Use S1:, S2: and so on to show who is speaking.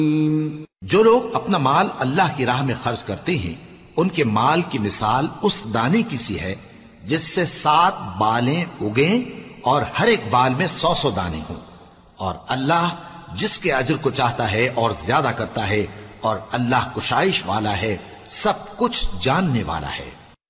S1: जो लोग अपना माल अल्लाह की राह में खर्च करते हैं, उनके माल की मिसाल उस दाने की सी है जिससे 7 बालें उगे और हर एक बाल में 100 दाने हों। और अल्लाह जिसके अजर को चाहता है और ज्यादा करता है, और अल्लाह कुशाइश वाला है, सब कुछ जानने वाला है।